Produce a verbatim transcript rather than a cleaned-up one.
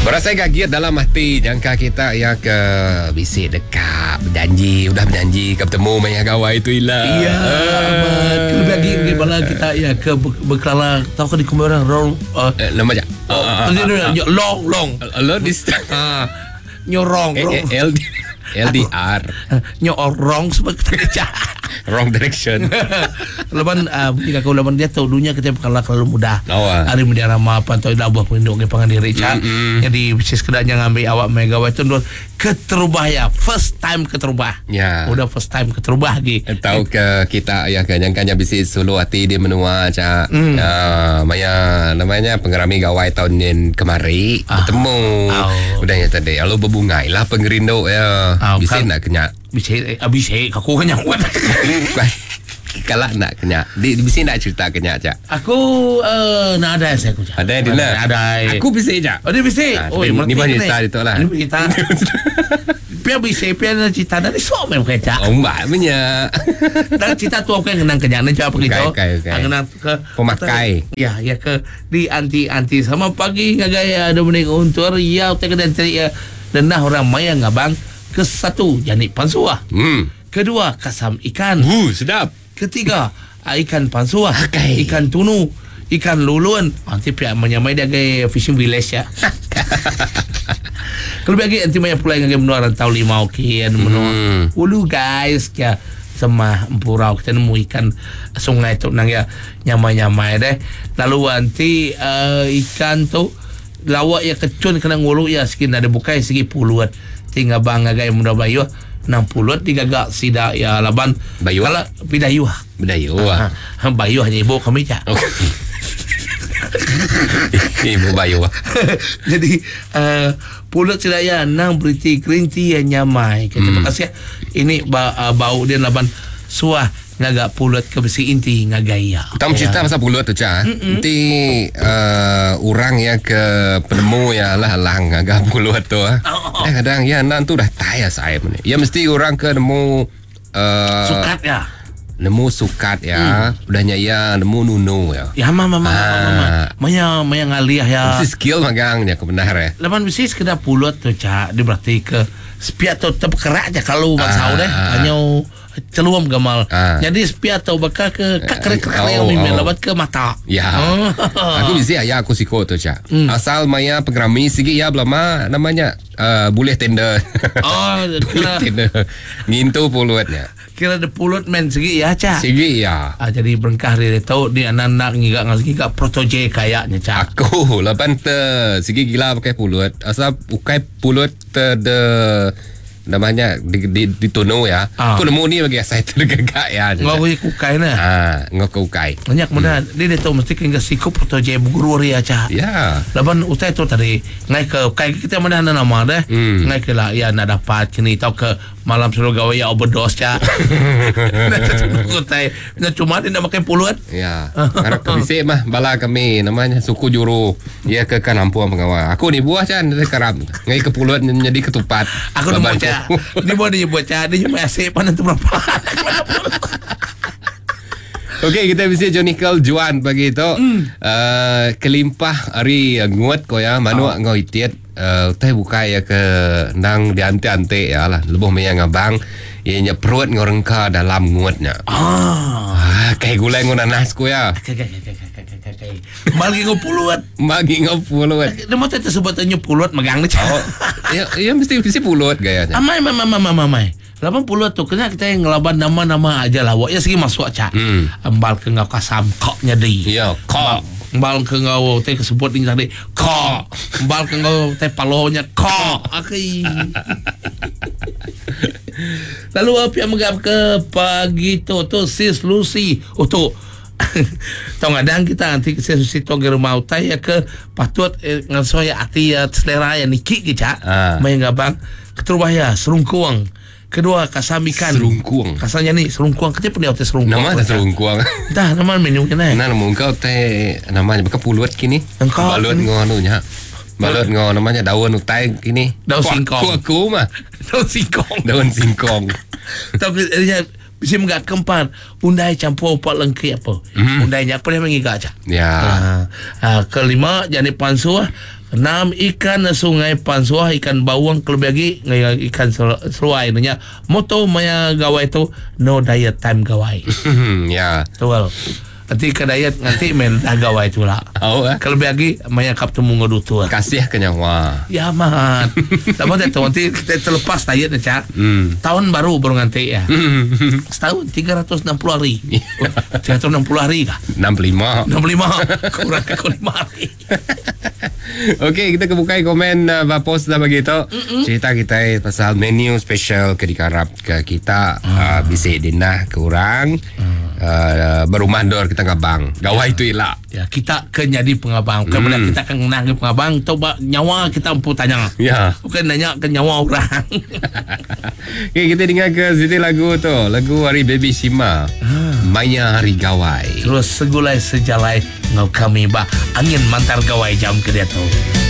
Merasa kaget dalam hati jangka kita yang ke bisik dekat berjanji, udah berjanji ke bertemu maya gawai tu hilang. Iya, betul lagi bagaimana kita ya ke berkelala tahu ke di kumpulan long uh, eh, nama je. long long. Long distance. Ah, nyorong. L D R. Nyorong seperti kerja. Wrong direction. Laban uh, jika kau laban dia tahu dunia kita berkala terlalu mudah. Oh, uh. Hari media ramah pantau dah buah penduk ke pangandiri cak. Mm-hmm. Jadi bisnis kedanya ngambil awak megawai tu dua keterubah ya. First time keterubah. Ya. Udah first time keterubah lagi. Tahu ke kita ya kenyangkannya bisnis solo hati dia menua cak. Mm. Uh, maya namanya pengerami gawai tahun yang kemari ah. bertemu. Oh. Udah ya tadi. Lalu berbungai lah penggerindo ya. Oh, bisnis kan. Nak kenyak. Bisik, abis eh, aku kenyang buat. Kalau nak kenyak, di bisik nak cerita kenyak cak. Aku uh, nak ada saya aku cak. Ada di mana? Ada. Aku bisik cak. Oh dia bisik. Nah, oh ni pun cerita itu lah. Ini cerita. Pia bisik, pia nak cerita dari suami memang cak. Oh mbak punya. Dan cerita tu aku yang kenang kenyak ni cak begitu. Okay, okay. Kenang ke pemakai. Ya, ya ke di anti-anti sama pagi ngagaya ada mening untur ya utek dan cari ya denah orang maya ngabang. Ke satu janik pansuah. Hmm. Kedua kasam ikan. Uh, sedap. Ketiga ikan pansuah. Okay. Ikan tunu. Ikan luluan. Nanti pihak menyamai dia gaya fishing village ya. Kalau bagi nanti banyak pula yang menua rantau lima okian menua. Hmm. Ulu guys ya semah empurau kita nemu ikan sungai tu nang ya nyamai-nyamai deh. Lalu nanti uh, ikan tu lawak ya kecun kena ngulu ya sekian ada bukai segi puluhan. Tinggal bang agak muda bayu enam puluh tiga gak sida ya laban bayu kalau bidayu bidayu ah bayu hanya ibu kami cak. Ibu bayu. Jadi uh, pulut sedaya nang beriti green tea yang nyamai. Terima hmm. kasih. Ini uh, bau dia laban suah ngagak pulut ke besi inti ngagaya. Tahu cerita pasal pulut tu cak. Nanti uh, orang yang ke penemu ya lah lang ngagak pulut tu. Ah. Oh, oh. Eh kadang ya nan tu dah tayar saya ni. Ya mesti orang ke nemu uh, sukat ya. Nemu sukat ya. Hmm. Udahnya ya nemu nunu ya. Ya mama mama ah. mama. Maya maya ngaliah ya. Mesti skill magangnya kebenar ya. Laman mesti sekedar pulut tu cak. Dia berarti ke spiat tu terkerak aja kalau mansau ah. deh. Hanya celuam gamal. Ah. Jadi spia atau bakal ke kakrek-kakrek yang mimel lebat ke mata. Ya. Oh. Aku bisa ya aku siko tu cak. Hmm. Asal maya pengerami sigi ya belama namanya uh, boleh tender. Oh, boleh tender. Ngintu pulutnya. Kira ada pulut men segi ya cak. Segi ya. Ah, jadi berengkah dia tahu ni anak-anak ngigak ngigak protoje kayaknya cak. Aku lapan te segi gila pakai pulut. Asal pakai pulut te de namanya di di, di tono ya. Ah. Aku nemu ni bagi saya tergagak ya. Ngau kukai na. Ah, ngau kukai. Banyak kemudian hmm. dia dia tahu mesti kena sikup protoje buguru ya cak. Ya. Laban utai tu tadi ngai ke kai kita mana nama dah. Hmm. Ngai ke lah ya nak dapat kini tahu ke malam suruh gawe ya overdose cak. Utai nak cuma dia nak makan puluhan. Ya. Karena kebisik mah bala kami namanya suku juru. Ya ke kan Lampung pengawal. Aku ni buah cak dari karam. Ngai ke puluhan jadi ketupat. Aku nak cak. Ni buat dia buat cak. Dia cuma asyik panas tu berapa. Okey, kita bisa Jonikel Juan bagi itu. Mm. Uh, kelimpah hari nguat ko ya. Manu oh. ngau itiat. Uh, teh buka ya ke nang di ante-ante ya lah. Lebuh mayang abang. Ianya perut ngorengka dalam nguatnya. Ah. ah kayak gulai ngonanas ko ya. Magi ngopuluan. Magi ngopuluan. Dia mau tete sebutannya puluat megang ni. Oh. Ya, ya mesti mesti pulut gayanya. Amai mama mama mama. Lapan pulut tu kena kita yang ngelaban nama-nama aja lah. Ya segi masuk cak. Hmm. Ambal ke ngau kasam koknya di. Ya, kok. Ambal ke ngau teh kesebut ni tadi. Kok. Ambal ke ngau teh palonya kok. Aki. Lalu apa yang menggap ke pagi tu tu sis Lucy. Oh tu. Tahu ngadang kita nanti saya susi tong rumah utai ya ke patut eh, ngaso ya ati ya selera ya niki kita. Ah. Main gabang keterubah ya serungkuang. Kedua kasamikan serungkuang. Kasanya ni serungkuang kita punya hotel serungkuang. Nama ada serungkuang. Dah nama menu kena. Nah, nama engkau teh namanya bukan pulut kini. Engkau balut ngonunya. Balut ngo namanya daun utai kini. Daun singkong. Aku mah. Daun singkong. Daun singkong. Tapi dia bisa menggak kempar undai campur empat lengki apa. Mm. Undainya apa dia mengikat aja. Ya. Uh, uh, kelima jadi pansuah Nam ikan sungai Pansuah, ikan bawang kelebih lagi ngai ikan sel- seluai nanya moto maya gawai tu no diet time gawai. Ya. Betul. Nanti ke diet nanti main dah gawai tu lah. Oh, eh? Kelebih lagi maya kap temu ngodutur. Kasih ke nyawa. Ya man. Tapi tu nanti kita terlepas diet aja. Hmm. Tahun baru baru nanti ya. Setahun tiga ratus enam puluh hari. tiga ratus enam puluh hari kah? enam puluh lima. enam puluh lima kurang ke lima hari. Okey, kita kebukai komen uh, post dah begitu. Cerita kita pasal menu special ke dikarap ke kita uh, bisik dinah ke orang uh, berumah dor kita ngabang. Gawai tu ilah. Ya, kita ke jadi pengabang. Bukan Hmm. kita akan ngenang ke pengabang. Coba nyawa kita empu tanya. Ya. Bukan nanya ke nyawa orang. Okey, kita dengar ke sini lagu tu. Lagu Hari Baby Shima. Maya Hari Gawai. Terus segulai sejalai ngau kami bah angin mantar gawai jam ke dia tu.